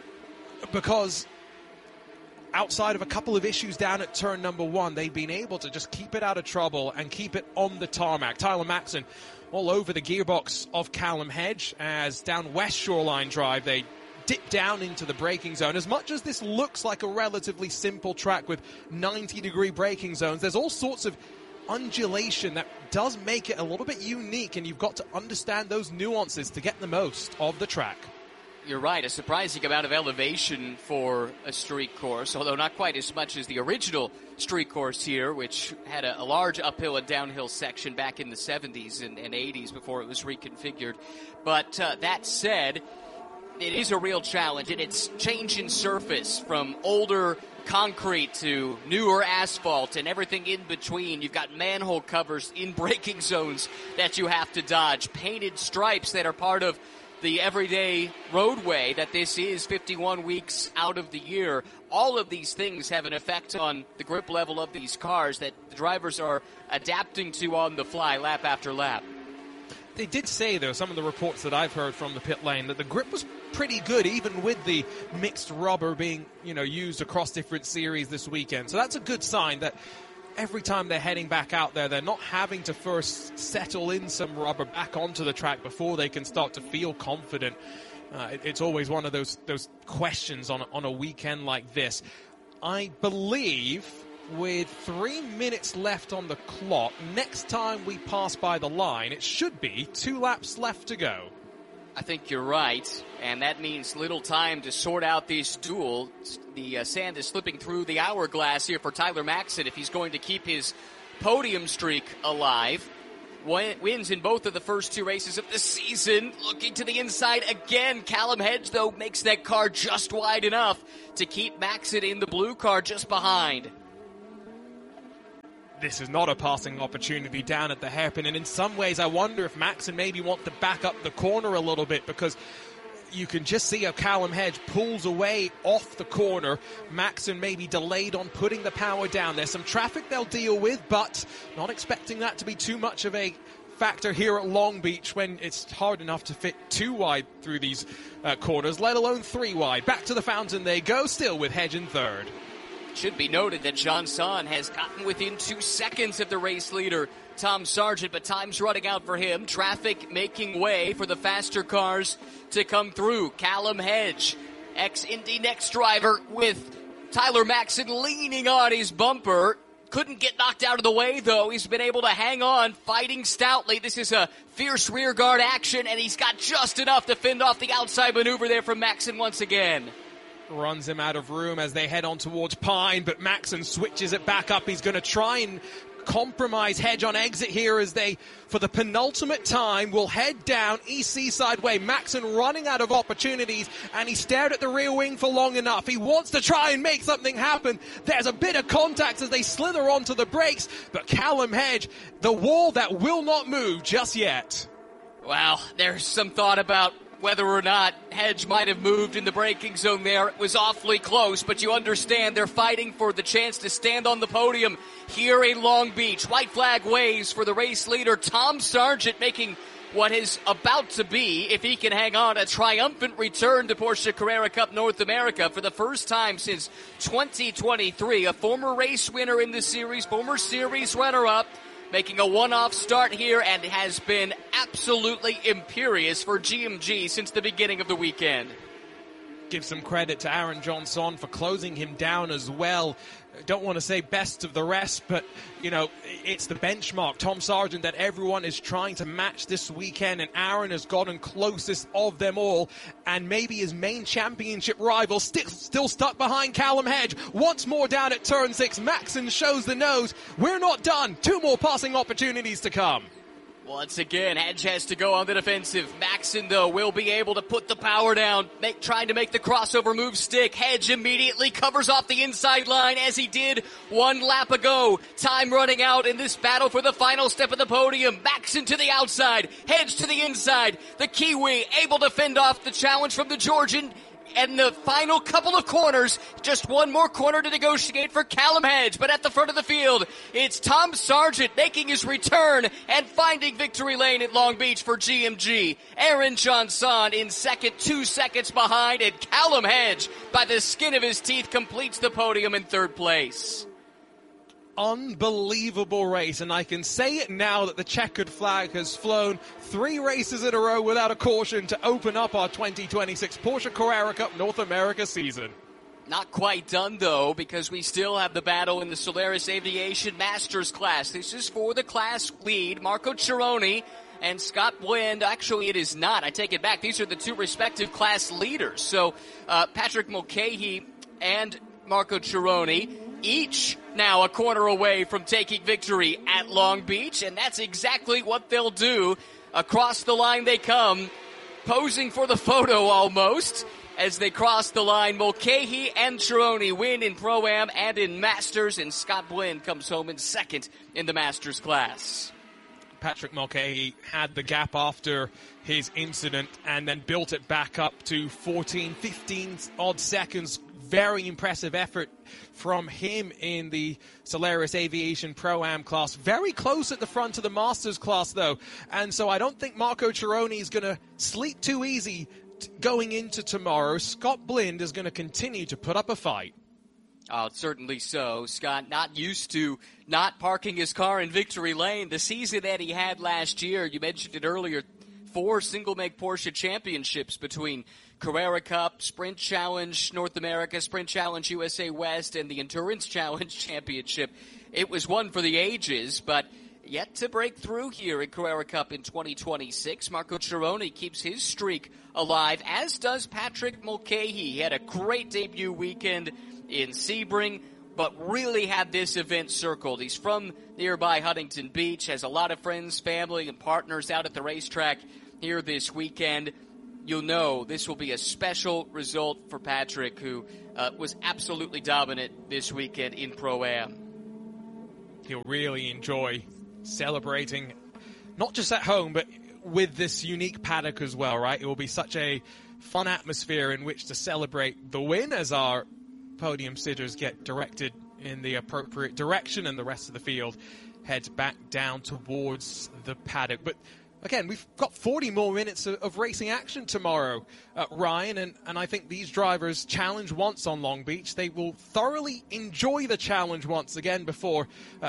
because outside of a couple of issues down at turn number one, they've been able to just keep it out of trouble and keep it on the tarmac. Tyler Maxon all over the gearbox of Callum Hedge as down West Shoreline Drive they dip down into the braking zone. As much as this looks like a relatively simple track with ninety degree braking zones, there's all sorts of undulation that does make it a little bit unique, and you've got to understand those nuances to get the most of the track. You're right, a surprising amount of elevation for a street course, although not quite as much as the original street course here, which had a, a large uphill and downhill section back in the seventies and, and eighties before it was reconfigured. But uh, that said, it is a real challenge, and it's changing surface from older concrete to newer asphalt and everything in between. You've got manhole covers in braking zones that you have to dodge, painted stripes that are part of the everyday roadway that this is fifty-one weeks out of the year. All of these things have an effect on the grip level of these cars that the drivers are adapting to on the fly lap after lap. they did say, though, some of the reports that I've heard from the pit lane, that the grip was pretty good, even with the mixed rubber being, you know, used across different series this weekend. So that's a good sign that every time they're heading back out there, they're not having to first settle in some rubber back onto the track before they can start to feel confident. Uh, it, it's always one of those those questions on, on a weekend like this. I believe with three minutes left on the clock, next time we pass by the line, it should be two laps left to go. I think you're right, and that means little time to sort out this duel. The uh, sand is slipping through the hourglass here for Tyler Maxson if he's going to keep his podium streak alive. Wins in both of the first two races of the season. Looking to the inside again. Callum Hedge, though, makes that car just wide enough to keep Maxson in the blue car just behind. This is not a passing opportunity down at the hairpin, and in some ways I wonder if Maxson maybe wants to back up the corner a little bit, because you can just see how Callum Hedge pulls away off the corner. Maxson maybe delayed on putting the power down. There's some traffic they'll deal with, but not expecting that to be too much of a factor here at Long Beach when it's hard enough to fit two wide through these uh, corners, let alone three wide. Back to the fountain they go, still with Hedge in third. Should be noted that Johnson has gotten within two seconds of the race leader, Tom Sargent, but time's running out for him. Traffic making way for the faster cars to come through. Callum Hedge, ex-Indy Next driver, with Tyler Maxson leaning on his bumper. Couldn't get knocked out of the way, though. He's been able to hang on, fighting stoutly. This is a fierce rearguard action, and he's got just enough to fend off the outside maneuver there from Maxson once again. Runs him out of room as they head on towards Pine, but Maxson switches it back up. He's going to try and compromise Hedge on exit here as they, for the penultimate time, will head down East Seaside Way. Maxson running out of opportunities, and he stared at the rear wing for long enough. He wants to try and make something happen. There's a bit of contact as they slither onto the brakes, but Callum Hedge, the wall that will not move just yet. Wow, there's some thought about whether or not Hedge might have moved in the braking zone there. It was awfully close, but you understand they're fighting for the chance to stand on the podium here in Long Beach. White flag waves for the race leader, Tom Sargent, making what is about to be, if he can hang on, a triumphant return to Porsche Carrera Cup North America for the first time since twenty twenty-three. A former race winner in the series, former series runner-up, making a one-off start here, and has been absolutely imperious for G M G since the beginning of the weekend. Give some credit to Aaron Johnson for closing him down as well. Don't want to say best of the rest, but, you know, it's the benchmark, Tom Sargent, that everyone is trying to match this weekend, and Aaron has gotten closest of them all, and maybe his main championship rival st- still stuck behind Callum Hedge. Once more down at turn six, Maxson shows the nose. We're not done. Two more passing opportunities to come. Once again, Hedge has to go on the defensive. Maxson, though, will be able to put the power down, make, trying to make the crossover move stick. Hedge immediately covers off the inside line as he did one lap ago. Time running out in this battle for the final step of the podium. Maxson to the outside, Hedge to the inside. The Kiwi able to fend off the challenge from the Georgian. And the final couple of corners, just one more corner to negotiate for Callum Hedge. But at the front of the field, it's Tom Sargent making his return and finding victory lane at Long Beach for G M G. Aaron Johnson in second, two seconds behind, and Callum Hedge, by the skin of his teeth, completes the podium in third place. Unbelievable race, and I can say it now that the checkered flag has flown three races in a row without a caution to open up our twenty twenty-six Porsche Carrera Cup North America season. Not quite done, though, because we still have the battle in the Solaris Aviation Masters class. This is for the class lead, Marco Cironi and Scott Blend. Actually, it is not. I take it back. These are the two respective class leaders. So uh, Patrick Mulcahy and Marco Cironi, each now a corner away from taking victory at Long Beach, and that's exactly what they'll do. Across the line they come, posing for the photo almost, as they cross the line. Mulcahy and Cironi win in Pro-Am and in Masters, and Scott Blend comes home in second in the Masters class. Patrick Mulcahy had the gap after his incident and then built it back up to fourteen, fifteen odd seconds very impressive effort from him in the Solaris Aviation Pro-Am class. Very close at the front of the Masters class, though. And so I don't think Marco Cironi is going to sleep too easy t- going into tomorrow. Scott Blind is going to continue to put up a fight. Oh, certainly so. Scott, not used to not parking his car in victory lane. The season that he had last year, you mentioned it earlier, four single-make Porsche championships between Carrera Cup, Sprint Challenge North America, Sprint Challenge U S A West, and the Endurance Challenge Championship. It was one for the ages, but yet to break through here at Carrera Cup in twenty twenty-six. Marco Cironi keeps his streak alive, as does Patrick Mulcahy. He had a great debut weekend in Sebring, but really had this event circled. He's from nearby Huntington Beach, has a lot of friends, family, and partners out at the racetrack here this weekend. You'll know this will be a special result for Patrick, who uh, was absolutely dominant this weekend in Pro-Am. He'll really enjoy celebrating, not just at home, but with this unique paddock as well, right? It will be such a fun atmosphere in which to celebrate the win as our podium sitters get directed in the appropriate direction and the rest of the field heads back down towards the paddock. But again, we've got forty more minutes of, of racing action tomorrow, uh, Ryan, and, and I think these drivers challenge once on Long Beach. They will thoroughly enjoy the challenge once again before uh,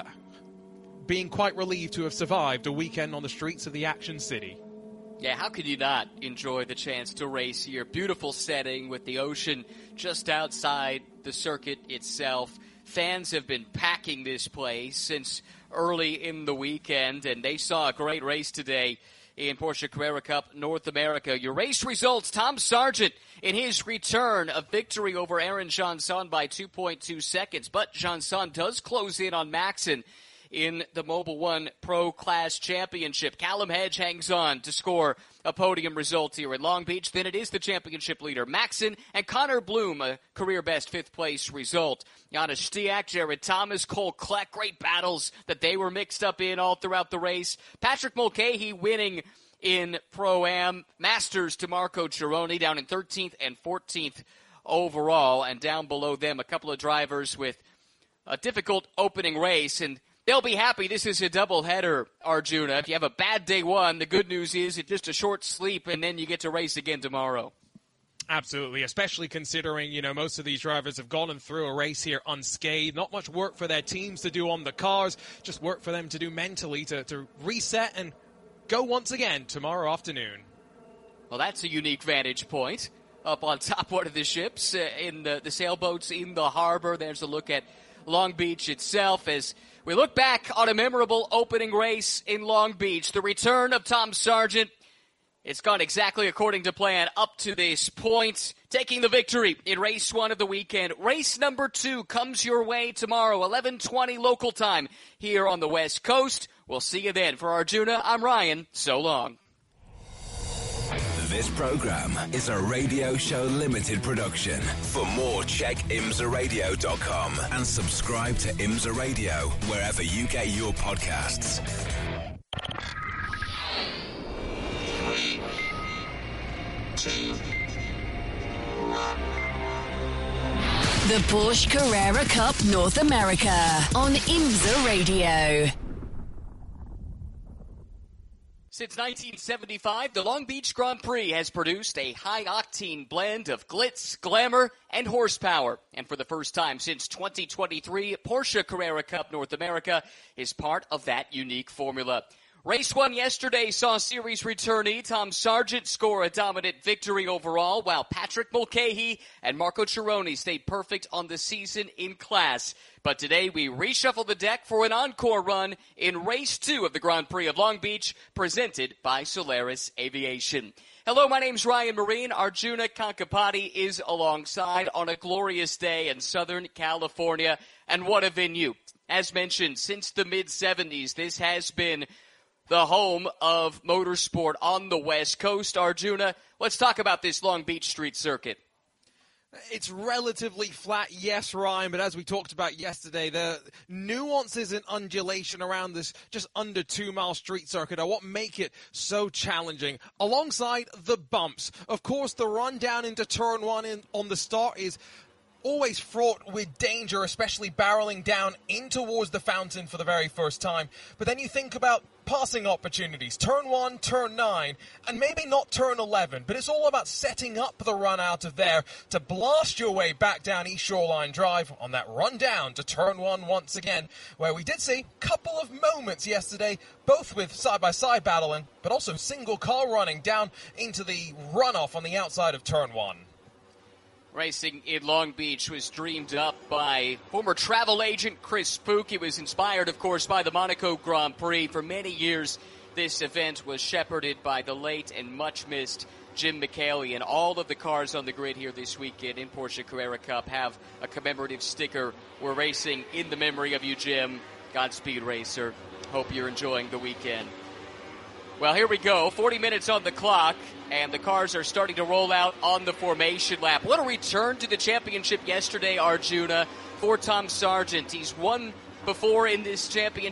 being quite relieved to have survived a weekend on the streets of the Action City. Yeah, how could you not enjoy the chance to race here? Beautiful setting with the ocean just outside the circuit itself. Fans have been packing this place since early in the weekend, and they saw a great race today in Porsche Carrera Cup North America. Your race results, Tom Sargent in his return, a victory over Aaron Janson by two point two seconds, but Janson does close in on Maxon in the Mobil one Pro Class Championship. Callum Hedge hangs on to score a podium result here at Long Beach. Then it is the championship leader, Maxon, and Connor Bloom, a career-best fifth-place result. Janusz Stiak, Jared Thomas, Cole Kleck, great battles that they were mixed up in all throughout the race. Patrick Mulcahy winning in Pro-Am. Masters to Marco Cironi down in thirteenth and fourteenth overall. And down below them, a couple of drivers with a difficult opening race, and they'll be happy. This is a doubleheader, Arjuna. If you have a bad day one, the good news is it's just a short sleep, and then you get to race again tomorrow. Absolutely, especially considering, you know, most of these drivers have gone through a race here unscathed. Not much work for their teams to do on the cars, just work for them to do mentally to, to reset and go once again tomorrow afternoon. Well, that's a unique vantage point. Up on top one of the ships, uh, in the, the sailboats in the harbor. There's a look at Long Beach itself as we look back on a memorable opening race in Long Beach. The return of Tom Sargent. It's gone exactly according to plan up to this point. Taking the victory in race one of the weekend. Race number two comes your way tomorrow, eleven twenty local time here on the West Coast. We'll see you then. For Arjuna, I'm Ryan. So long. This program is a Radio Show Limited production. For more, check imsa radio dot com and subscribe to IMSA Radio wherever you get your podcasts. The Porsche Carrera Cup North America on IMSA Radio. Since nineteen seventy-five, the Long Beach Grand Prix has produced a high-octane blend of glitz, glamour, and horsepower. And for the first time since twenty twenty-three, Porsche Carrera Cup North America is part of that unique formula. Race one yesterday saw series returnee Tom Sargent score a dominant victory overall, while Patrick Mulcahy and Marco Cironi stayed perfect on the season in class. But today we reshuffle the deck for an encore run in race two of the Grand Prix of Long Beach, presented by Solaris Aviation. Hello, my name's Ryan Marine. Arjuna Kankapati is alongside on a glorious day in Southern California. And what a venue. As mentioned, since the mid seventies, this has been the home of motorsport on the West Coast. Arjuna, let's talk about this Long Beach street circuit. It's relatively flat, yes, Ryan, but as we talked about yesterday, the nuances and undulation around this just under two-mile street circuit are what make it so challenging, alongside the bumps. Of course, the run down into turn one in, on the start is always fraught with danger, especially barreling down in towards the fountain for the very first time. But then you think about passing opportunities, turn one, turn nine, and maybe not turn eleven, but it's all about setting up the run out of there to blast your way back down East Shoreline Drive on that run down to turn one once again, where we did see a couple of moments yesterday, both with side-by-side battling, but also single car running down into the runoff on the outside of turn one. Racing in Long Beach was dreamed up by former travel agent Chris Spook. It was inspired, of course, by the Monaco Grand Prix. For many years, this event was shepherded by the late and much-missed Jim McHaley, and all of the cars on the grid here this weekend in Porsche Carrera Cup have a commemorative sticker. We're racing in the memory of you, Jim. Godspeed, racer. Hope you're enjoying the weekend. Well, here we go. forty minutes on the clock, and the cars are starting to roll out on the formation lap. What a return to the championship yesterday, Arjuna, for Tom Sargent. He's won before in this championship.